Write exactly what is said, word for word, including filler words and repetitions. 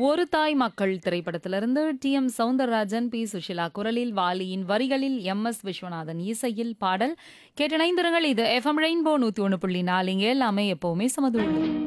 ஒரு தாய் மக்கள் திரைப்படத்திலிருந்து D M Soundararajan, B Sushila குரலில், வாலியின் வரிகளில் எம் எஸ் விஸ்வநாதன் இசையில் பாடல் கேட்டிணைந்திருங்கள். இது எஃப்எம் ரெயின்போ நூத்தி ஒன்று புள்ளி நாலு. இங்க எல்லாமே எப்பவுமே சமதுள்ளது.